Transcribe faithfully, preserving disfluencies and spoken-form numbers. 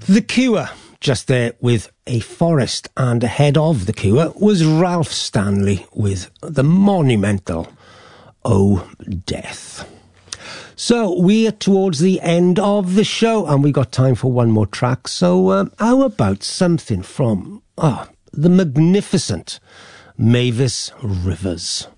The Cure, just there with A Forest, and ahead of The Cure was Ralph Stanley with the monumental Oh Death. So we're towards the end of the show and we got time for one more track. So um, how about something from oh, the magnificent Mavis Rivers?